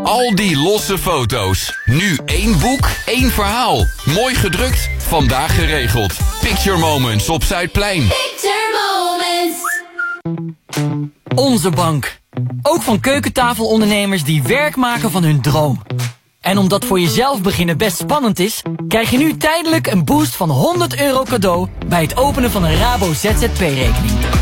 Al die losse foto's. Nu 1 boek, 1 verhaal. Mooi gedrukt, vandaag geregeld. Picture Moments op Zuidplein. Picture Moments. Onze bank. Ook van keukentafelondernemers die werk maken van hun droom. En omdat voor jezelf beginnen best spannend is, krijg je nu tijdelijk een boost van €100 cadeau bij het openen van een Rabo ZZP-rekening.